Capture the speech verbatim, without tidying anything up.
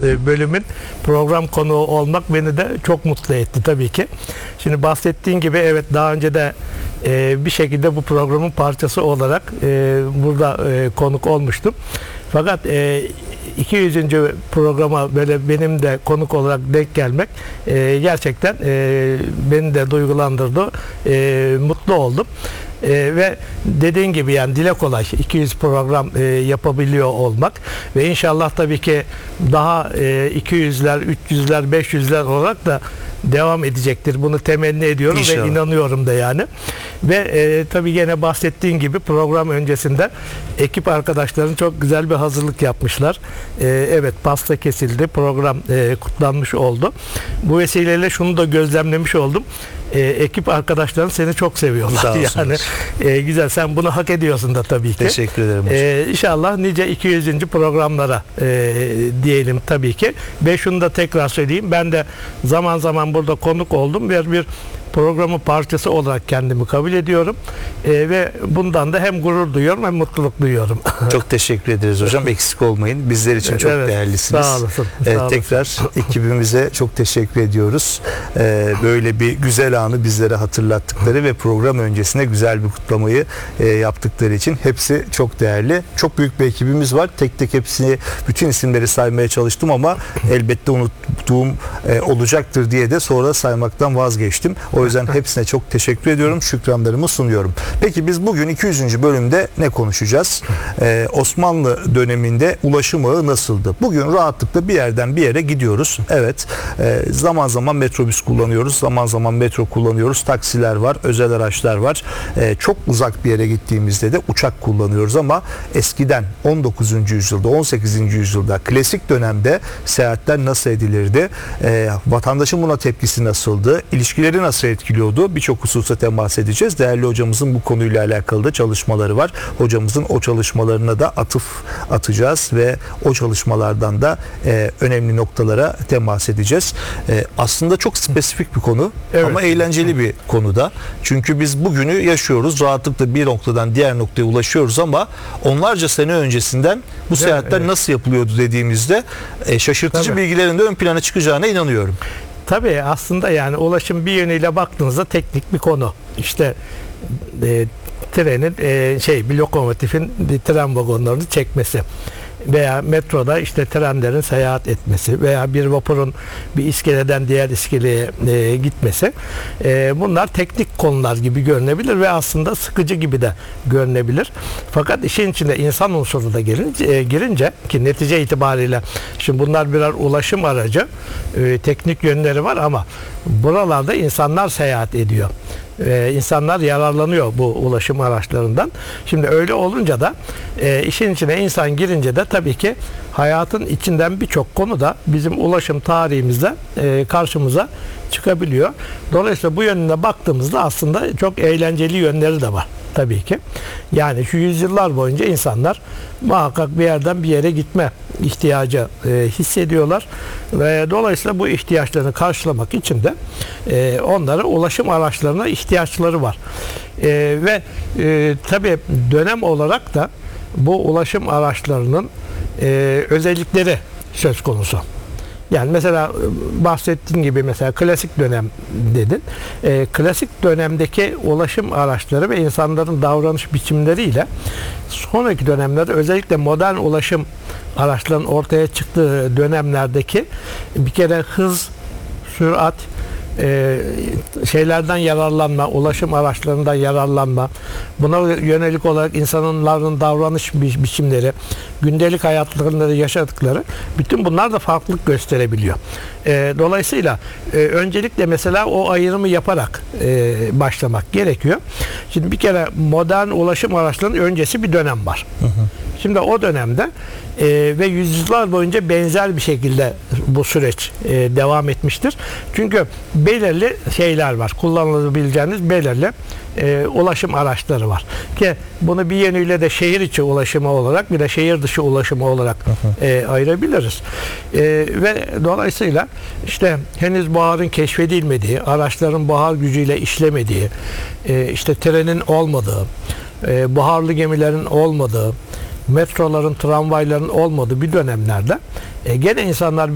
e, bölümün program konuğu olmak beni de çok mutlu etti tabii ki. Şimdi bahsettiğin gibi evet, daha önce de e, bir şekilde bu programın parçası olarak e, burada e, konuk olmuştum. Fakat e, iki yüzüncü programa böyle benim de konuk olarak denk gelmek e, gerçekten e, beni de duygulandırdı. E, mutlu oldum. E, ve dediğin gibi yani dile kolay iki yüz program e, yapabiliyor olmak ve inşallah tabii ki daha e, iki yüzler, üç yüzler, beş yüzler olarak da devam edecektir. Bunu temenni ediyorum İnşallah. Ve inanıyorum da yani. Ve e, tabii yine bahsettiğin gibi program öncesinde ekip arkadaşların çok güzel bir hazırlık yapmışlar. E, evet, pasta kesildi. Program e, kutlanmış oldu. Bu vesileyle şunu da gözlemlemiş oldum. E, ekip arkadaşların seni çok seviyorlar. Yani e, güzel, sen bunu hak ediyorsun da tabii ki. Teşekkür ederim hocam. E, İnşallah nice iki yüzüncü programlara e, diyelim tabii ki. Ve şunu da tekrar söyleyeyim. Ben de zaman zaman burada konuk oldum ve bir programın parçası olarak kendimi kabul ediyorum. E, ve bundan da hem gurur duyuyorum hem mutluluk duyuyorum. Çok teşekkür ederiz hocam. Eksik olmayın. Bizler için çok evet, değerlisiniz. Sağ olasın. Ee, sağ tekrar olasın. ekibimize çok teşekkür ediyoruz. Ee, böyle bir güzel anı bizlere hatırlattıkları ve program öncesine güzel bir kutlamayı e, yaptıkları için hepsi çok değerli. Çok büyük bir ekibimiz var. Tek tek hepsini, bütün isimleri saymaya çalıştım ama elbette unuttuğum e, olacaktır diye de sonra saymaktan vazgeçtim. O yüzden hepsine çok teşekkür ediyorum. Şükranlarımı sunuyorum. Peki biz bugün iki yüzüncü bölümde ne konuşacağız? Ee, Osmanlı döneminde ulaşım ağı nasıldı? Bugün rahatlıkla bir yerden bir yere gidiyoruz. Evet. E, zaman zaman metrobüs kullanıyoruz. Zaman zaman metro kullanıyoruz. Taksiler var. Özel araçlar var. E, çok uzak bir yere gittiğimizde de uçak kullanıyoruz ama eskiden on dokuzuncu yüzyılda, on sekizinci yüzyılda, klasik dönemde seyahatler nasıl edilirdi? E, vatandaşın buna tepkisi nasıldı? İlişkileri nasıl etkiliyordu? Birçok hususa temas edeceğiz. Değerli hocamızın bu konuyla alakalı da çalışmaları var. Hocamızın o çalışmalarına da atıf atacağız ve o çalışmalardan da e, önemli noktalara temas edeceğiz. E, aslında çok spesifik bir konu evet. ama eğlenceli bir konuda. Çünkü biz bugünü yaşıyoruz. Rahatlıkla bir noktadan diğer noktaya ulaşıyoruz ama onlarca sene öncesinden bu seyahatler evet. nasıl yapılıyordu dediğimizde e, şaşırtıcı Tabii. bilgilerin de ön plana çıkacağına inanıyorum. Tabii aslında yani ulaşım bir yönüyle baktığınızda teknik bir konu. İşte e, trenin e, şey bir lokomotifin tren vagonlarını çekmesi veya metroda işte trenlerin seyahat etmesi veya bir vapurun bir iskeleden diğer iskeleye e, gitmesi. E, bunlar teknik konular gibi görünebilir ve aslında sıkıcı gibi de görünebilir. Fakat işin içinde insan unsuru da girince, e, girince ki netice itibariyle şimdi bunlar birer ulaşım aracı, e, teknik yönleri var ama buralarda insanlar seyahat ediyor. Ee, insanlar yararlanıyor bu ulaşım araçlarından. Şimdi öyle olunca da e, işin içine insan girince de tabii ki hayatın içinden birçok konu da bizim ulaşım tarihimizde e, karşımıza çıkabiliyor. Dolayısıyla bu yönüne baktığımızda aslında çok eğlenceli yönleri de var tabii ki. Yani şu yüzyıllar boyunca insanlar muhakkak bir yerden bir yere gitme ihtiyacı e, hissediyorlar ve dolayısıyla bu ihtiyaçlarını karşılamak için de e, onlara ulaşım araçlarına ihtiyaçları var. E, ve e, tabii dönem olarak da bu ulaşım araçlarının e, özellikleri söz konusu. Yani mesela bahsettiğin gibi mesela klasik dönem dedin. E, klasik dönemdeki ulaşım araçları ve insanların davranış biçimleriyle sonraki dönemlerde özellikle modern ulaşım araçlarının ortaya çıktığı dönemlerdeki bir kere hız, sürat, e, şeylerden yararlanma, ulaşım araçlarından yararlanma, buna yönelik olarak insanların davranış bi- biçimleri, gündelik hayatlarında yaşadıkları, bütün bunlar da farklılık gösterebiliyor. E, dolayısıyla e, öncelikle mesela o ayrımı yaparak e, başlamak gerekiyor. Şimdi bir kere modern ulaşım araçlarının öncesi bir dönem var. Hı hı. Şimdi o dönemde e, ve yüzyıllar boyunca benzer bir şekilde bu süreç e, devam etmiştir. Çünkü belirli şeyler var. Kullanılabileceğiniz belirli e, ulaşım araçları var. Ki bunu bir yönüyle de şehir içi ulaşımı olarak bir de şehir dışı ulaşımı olarak e, ayırabiliriz. E, ve dolayısıyla işte henüz buharın keşfedilmediği, araçların buhar gücüyle işlemediği, e, işte trenin olmadığı, e, buharlı gemilerin olmadığı, metroların, tramvayların olmadığı bir dönemlerde e, gene insanlar